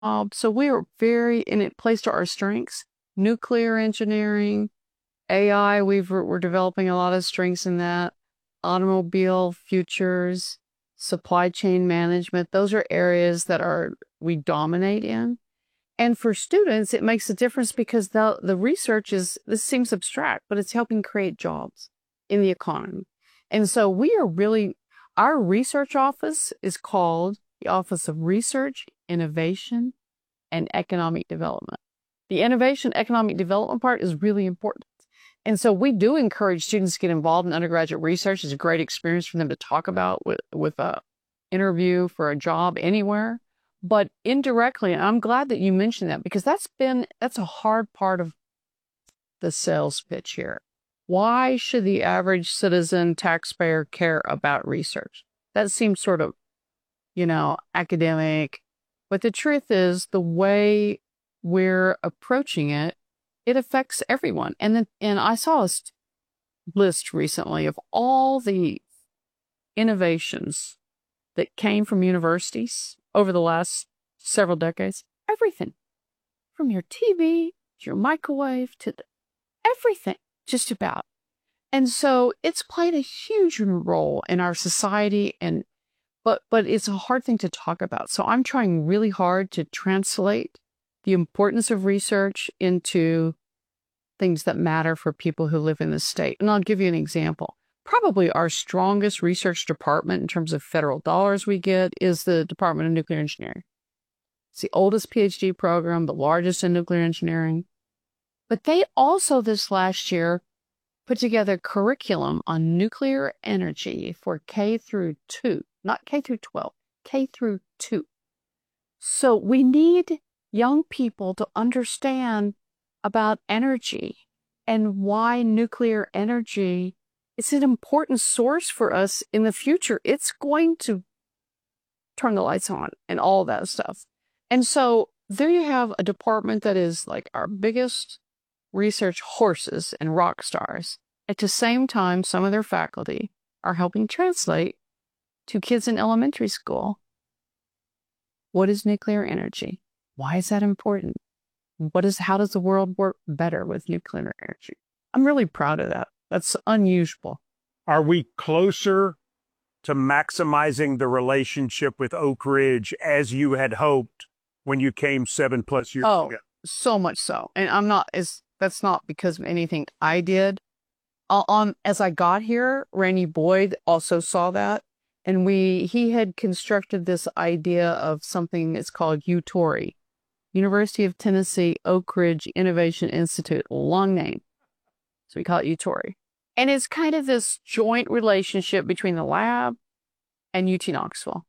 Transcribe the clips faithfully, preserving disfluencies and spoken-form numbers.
Um, so we are very, and it plays to our strengths. Nuclear engineering, A I, we've, we're developing a lot of strengths in that. Automobile futures, supply chain management, those are areas that are we dominate in. And for students, it makes a difference because the, the research is, this seems abstract, but it's helping create jobs in the economy. And so we are really, our research office is called the Office of Research, Innovation, and Economic Development. The innovation economic development part is really important. And so we do encourage students to get involved in undergraduate research. It's a great experience for them to talk about with, with a interview for a job anywhere. But indirectly, and I'm glad that you mentioned that because that's been, that's a hard part of the sales pitch here. Why should the average citizen taxpayer care about research? That seems sort of, you know, academic. But the truth is the way we're approaching it, it affects everyone. And then, and I saw a list recently of all the innovations that came from universities over the last several decades. Everything from your T V to your microwave to the, everything, just about. And so it's played a huge role in our society, and but but it's a hard thing to talk about. So I'm trying really hard to translate the importance of research into things that matter for people who live in the state. And I'll give you an example. Probably our strongest research department in terms of federal dollars we get is the Department of Nuclear Engineering. It's the oldest PhD program, the largest in nuclear engineering. But they also this last year put together curriculum on nuclear energy for K through two, not K through twelve, K through two. So we need young people to understand about energy and why nuclear energy is an important source for us in the future. It's going to turn the lights on and all that stuff. And so there you have a department that is like our biggest research horses and rock stars. At the same time, some of their faculty are helping translate to kids in elementary school. What is nuclear energy? Why is that important? What is, how does the world work better with nuclear energy? I'm really proud of that. That's unusual. Are we closer to maximizing the relationship with Oak Ridge as you had hoped when you came seven plus years oh, ago? So much so. And I'm not, is that's not because of anything I did. Uh, on, as I got here, Randy Boyd also saw that. And we, he had constructed this idea of something that's called U T O R I, University of Tennessee Oak Ridge Innovation Institute, long name. So we call it U T O R I. And it's kind of this joint relationship between the lab and U T Knoxville.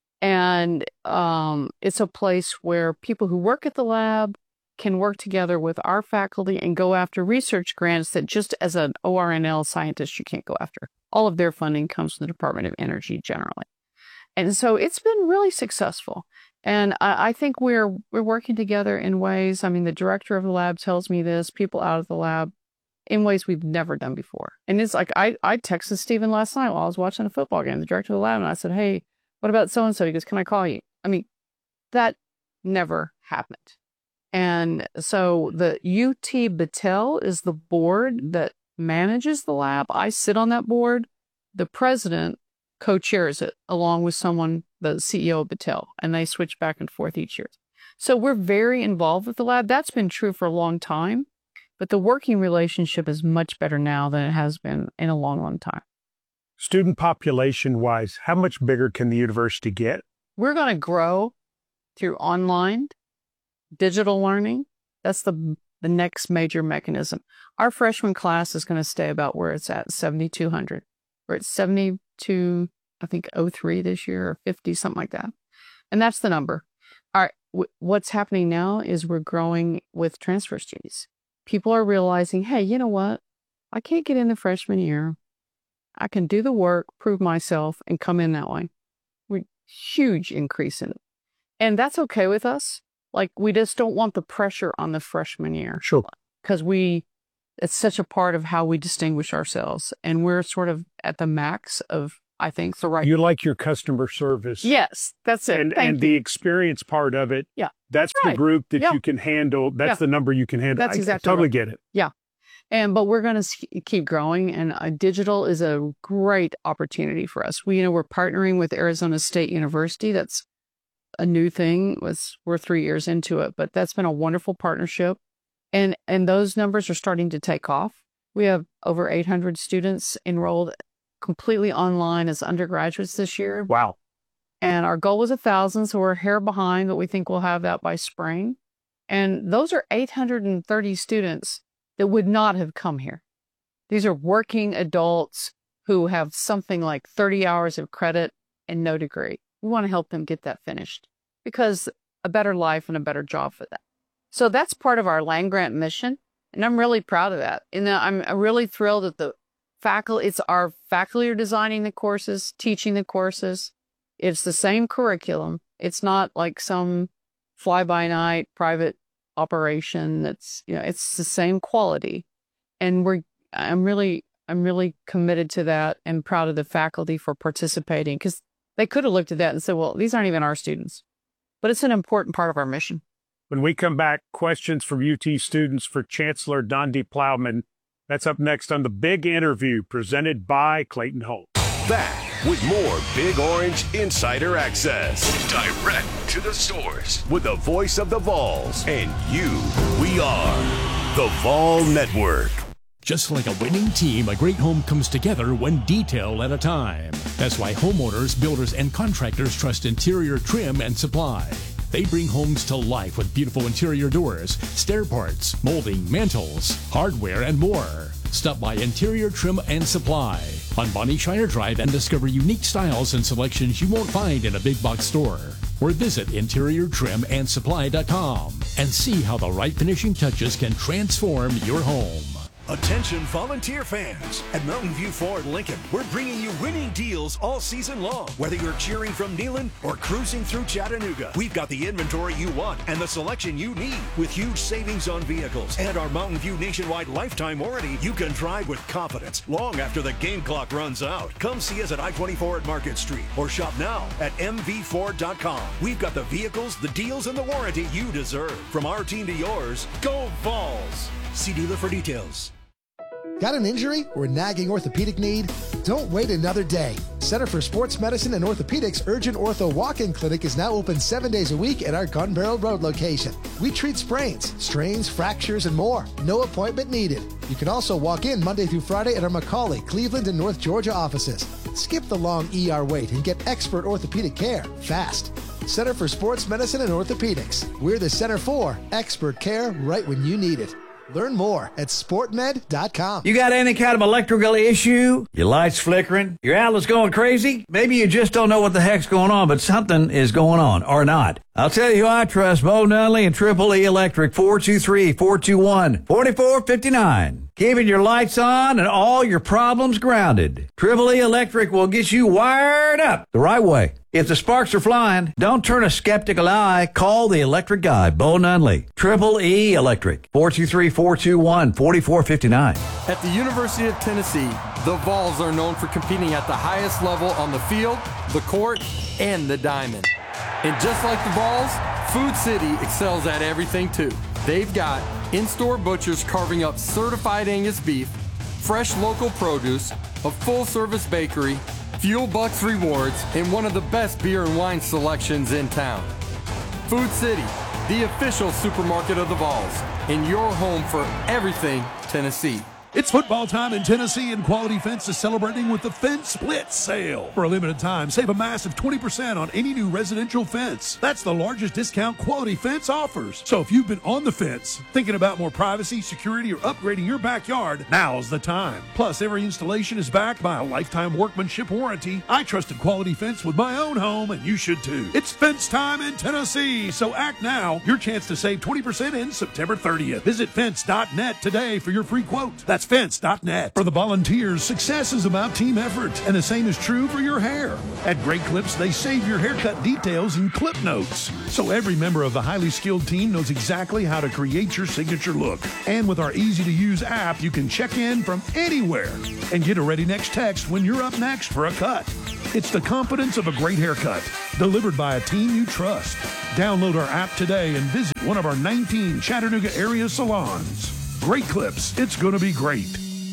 And um, it's a place where people who work at the lab can work together with our faculty and go after research grants that just as an O R N L scientist you can't go after. All of their funding comes from the Department of Energy generally. And so it's been really successful. And I, I think we're we're working together in ways, I mean, the director of the lab tells me this, people out of the lab, in ways we've never done before. And it's like, I, I texted Stephen last night while I was watching a football game, the director of the lab, and I said, hey, what about so-and-so? He goes, can I call you? I mean, that never happened. And so the U T Battelle is the board that manages the lab. I sit on that board. The president co-chairs it along with someone, the C E O of Battelle, and they switch back and forth each year. So we're very involved with the lab. That's been true for a long time, but the working relationship is much better now than it has been in a long, long time. Student population-wise, how much bigger can the university get? We're going to grow through online, digital learning. That's the, the next major mechanism. Our freshman class is going to stay about where it's at, seventy-two hundred. We're at seventy-two, I think, oh three this year, or fifty, something like that. And that's the number. All right, w- what's happening now is we're growing with transfer students. People are realizing, hey, you know what? I can't get in the freshman year. I can do the work, prove myself, and come in that way. We're huge increase in it. And that's okay with us. Like, we just don't want the pressure on the freshman year. Sure. Because we, it's such a part of how we distinguish ourselves. And we're sort of at the max of I think, the right. You like your customer service. Yes, that's it. And, Thank and you. the experience part of it. Yeah. That's right. the group that yeah. you can handle. That's yeah. the number you can handle. That's I, exactly I totally right. get it. Yeah. And, but we're going to keep growing, and uh, digital is a great opportunity for us. We, you know, we're partnering with Arizona State University. That's a new thing. Was we're three years into it, but that's been a wonderful partnership. And, and those numbers are starting to take off. We have over eight hundred students enrolled completely online as undergraduates this year. Wow. And our goal was a thousand, so we're a hair behind, but we think we'll have that by spring. And those are eight hundred thirty students that would not have come here. These are working adults who have something like thirty hours of credit and no degree. We want to help them get that finished because a better life and a better job for them. So that's part of our land grant mission. And I'm really proud of that. And I'm really thrilled that the faculty, it's our faculty are designing the courses, teaching the courses. It's the same curriculum. It's not like some fly-by-night private operation that's, you know, it's the same quality. And we're, I'm really, I'm really committed to that and proud of the faculty for participating, because they could have looked at that and said, well, these aren't even our students. But it's an important part of our mission. When we come back, questions from U T students for Chancellor Dondi Plowman. That's up next on The Big Interview, presented by Clayton Holt. Back with more Big Orange Insider Access. Direct to the source with the voice of the Vols and you. We are the Vol Network. Just like a winning team, a great home comes together one detail at a time. That's why homeowners, builders, and contractors trust Interior Trim and Supply. They bring homes to life with beautiful interior doors, stair parts, molding, mantles, hardware, and more. Stop by Interior Trim and Supply on Bonnie Shire Drive and discover unique styles and selections you won't find in a big box store. Or visit interior trim and supply dot com and see how the right finishing touches can transform your home. Attention volunteer fans. At Mountain View Ford Lincoln, we're bringing you winning deals all season long. Whether you're cheering from Neyland or cruising through Chattanooga, we've got the inventory you want and the selection you need. With huge savings on vehicles and our Mountain View nationwide lifetime warranty, you can drive with confidence long after the game clock runs out. Come see us at I twenty-four at Market Street or shop now at m v ford dot com. We've got the vehicles, the deals, and the warranty you deserve. From our team to yours, go Vols! See dealer for details. Got an injury or a nagging orthopedic need? Don't wait another day. Center for Sports Medicine and Orthopedics Urgent Ortho Walk-In Clinic is now open seven days a week at our Gun Barrel Road location. We treat sprains, strains, fractures, and more. No appointment needed. You can also walk in Monday through Friday at our McCauley, Cleveland, and North Georgia offices. Skip the long E R wait and get expert orthopedic care fast. Center for Sports Medicine and Orthopedics. We're the center for expert care right when you need it. Learn more at sport med dot com. You got any kind of electrical issue? Your light's flickering? Your outlet's going crazy? Maybe you just don't know what the heck's going on, but something is going on, or not. I'll tell you who I trust, Bo Nunley and Triple E Electric, four two three, four two one, four four five nine. Keeping your lights on and all your problems grounded. Triple E Electric will get you wired up the right way. If the sparks are flying, don't turn a skeptical eye. Call the electric guy, Bo Nunley. Triple E Electric, four two three, four two one, four four five nine. At the University of Tennessee, the Vols are known for competing at the highest level on the field, the court, and the diamond. And just like the Vols, Food City excels at everything too. They've got in-store butchers carving up certified Angus beef, fresh local produce, a full-service bakery, Fuel Bucks rewards, and one of the best beer and wine selections in town. Food City, the official supermarket of the Vols, and your home for everything Tennessee. It's football time in Tennessee, and Quality Fence is celebrating with the Fence Split Sale. For a limited time, save a massive twenty percent on any new residential fence. That's the largest discount Quality Fence offers. So if you've been on the fence, thinking about more privacy, security, or upgrading your backyard, now's the time. Plus, every installation is backed by a lifetime workmanship warranty. I trusted Quality Fence with my own home, and you should too. It's fence time in Tennessee, so act now. Your chance to save twenty percent ends September thirtieth. Visit fence dot net today for your free quote. That's That's fence dot net. For the volunteers, success is about team effort, and the same is true for your hair. At Great Clips, they save your haircut details in clip notes, so every member of the highly skilled team knows exactly how to create your signature look. And with our easy-to-use app, you can check in from anywhere and get a ready next text when you're up next for a cut. It's the confidence of a great haircut, delivered by a team you trust. Download our app today and visit one of our nineteen Chattanooga area salons. Great Clips, it's going to be great.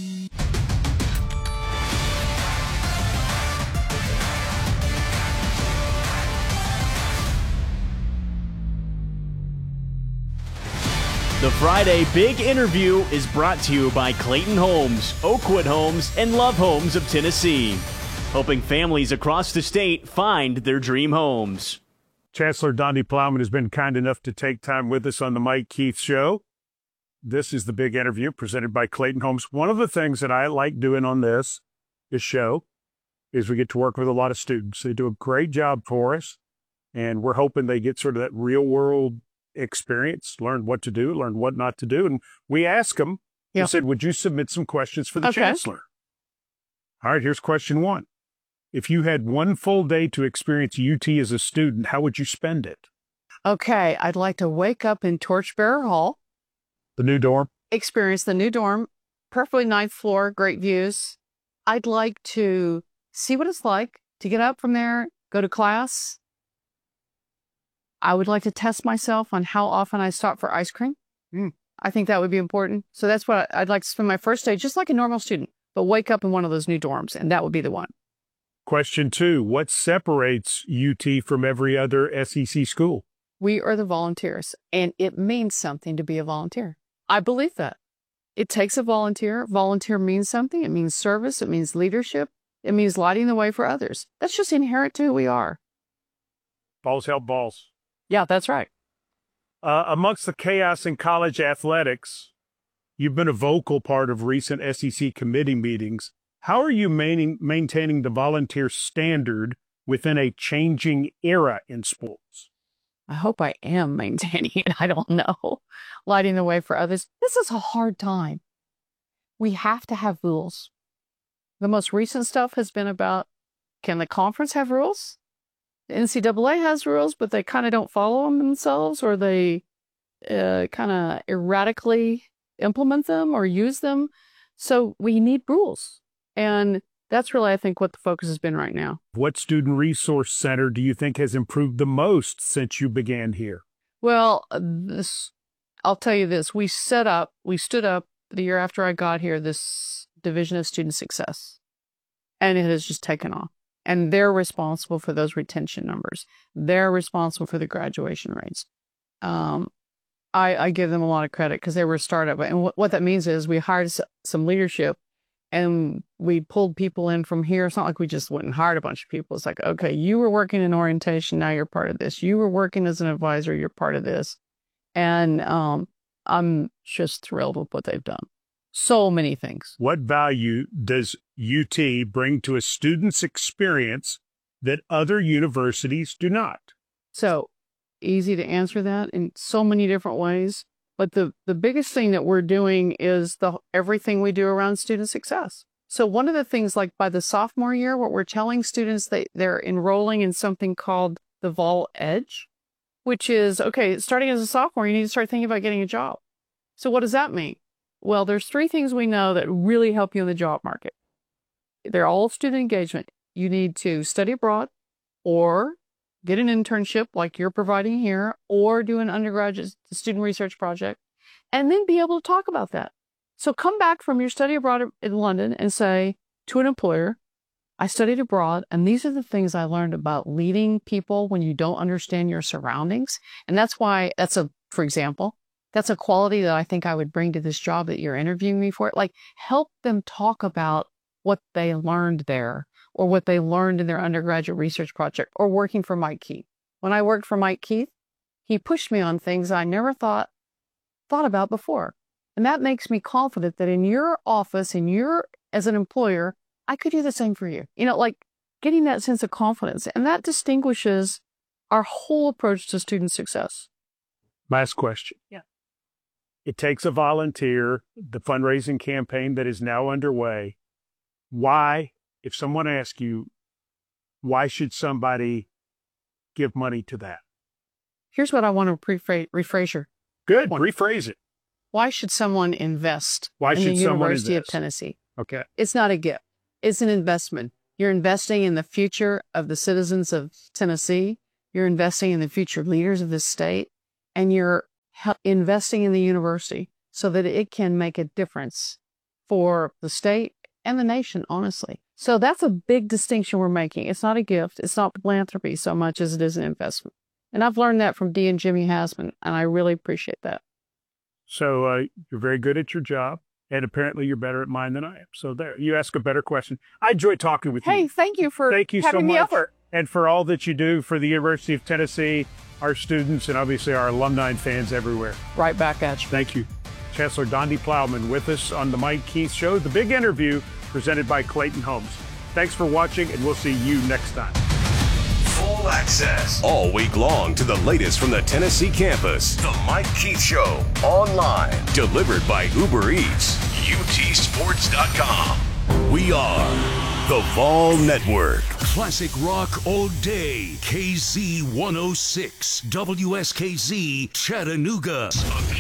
The Friday Big Interview is brought to you by Clayton Homes, Oakwood Homes, and Love Homes of Tennessee, helping families across the state find their dream homes. Chancellor Donnie Plowman has been kind enough to take time with us on the Mike Keith Show. This is the Big Interview presented by Clayton Homes. One of the things that I like doing on this, this show is we get to work with a lot of students. They do a great job for us, and we're hoping they get sort of that real-world experience, learn what to do, learn what not to do. And we ask them, yep. We said, would you submit some questions for the okay. Chancellor? All right, here's question one. If you had one full day to experience U T as a student, how would you spend it? Okay, I'd like to wake up in Torchbearer Hall. The new dorm? Experience the new dorm, perfectly ninth floor, great views. I'd like to see what it's like to get up from there, go to class. I would like to test myself on how often I stop for ice cream. Mm. I think that would be important. So that's what I'd like to spend my first day, just like a normal student, but wake up in one of those new dorms, and that would be the one. Question two, what separates U T from every other S E C school? We are the volunteers, and it means something to be a volunteer. I believe that. It takes a volunteer. Volunteer means something. It means service. It means leadership. It means lighting the way for others. That's just inherent to who we are. Balls help balls. Yeah, that's right. Uh, amongst the chaos in college athletics, you've been a vocal part of recent S E C committee meetings. How are you main- maintaining the volunteer standard within a changing era in sports? I hope I am maintaining it. I don't know. Lighting the way for others. This is a hard time. We have to have rules. The most recent stuff has been about, can the conference have rules? The N C double A has rules, but they kind of don't follow them themselves, or they uh, kind of erratically implement them or use them. So we need rules. And that's really, I think, what the focus has been right now. What student resource center do you think has improved the most since you began here? Well, this, I'll tell you this. We set up, we stood up the year after I got here, this Division of Student Success. And it has just taken off. And they're responsible for those retention numbers. They're responsible for the graduation rates. Um, I, I give them a lot of credit because they were a startup. And what, what that means is we hired s- some leadership, and we pulled people in from here. It's not like we just went and hired a bunch of people. It's like, okay, you were working in orientation, now you're part of this. You were working as an advisor, you're part of this. And um, I'm just thrilled with what they've done. So many things. What value does U T bring to a student's experience that other universities do not? So easy to answer that in so many different ways. But the, the biggest thing that we're doing is the everything we do around student success. So one of the things, like by the sophomore year, what we're telling students, that they're enrolling in something called the Vol Edge, which is, okay, starting as a sophomore, you need to start thinking about getting a job. So what does that mean? Well, there's three things we know that really help you in the job market. They're all student engagement. You need to study abroad, or get an internship like you're providing here, or do an undergraduate student research project, and then be able to talk about that. So come back from your study abroad in London and say to an employer, I studied abroad, and these are the things I learned about leading people when you don't understand your surroundings. And that's why, that's a, for example, that's a quality that I think I would bring to this job that you're interviewing me for. Like, help them talk about what they learned there, or what they learned in their undergraduate research project, or working for Mike Keith. When I worked for Mike Keith, he pushed me on things I never thought thought about before. And that makes me confident that in your office, in your, as an employer, I could do the same for you. You know, like getting that sense of confidence. And that distinguishes our whole approach to student success. Last question. Yeah. It takes a volunteer, the fundraising campaign that is now underway. Why, if someone asks you, why should somebody give money to that? Here's what I want to rephrase. rephrase your Good, point. rephrase it. Why should someone invest Why in should the someone University invest? of Tennessee? Okay. It's not a gift. It's an investment. You're investing in the future of the citizens of Tennessee. You're investing in the future leaders of this state. And you're he- investing in the university so that it can make a difference for the state and the nation, honestly. So that's a big distinction we're making. It's not a gift. It's not philanthropy so much as it is an investment. And I've learned that from Dee and Jimmy Hasman, and I really appreciate that. So uh, you're very good at your job, and apparently you're better at mine than I am. So there, you ask a better question. I enjoy talking with Hey, you. thank you for Thank you having so me much. over. And for all that you do for the University of Tennessee, our students, and obviously our alumni and fans everywhere. Right back at you. Thank you. Chancellor Dondi Plowman with us on the Mike Keith Show, the big interview presented by Clayton Homes. Thanks for watching, and we'll see you next time. Full access all week long to the latest from the Tennessee campus. The Mike Keith Show online. Delivered by Uber Eats. U T sports dot com. We are the Vol Network. Classic rock all day. K Z one oh six. W S K Z Chattanooga.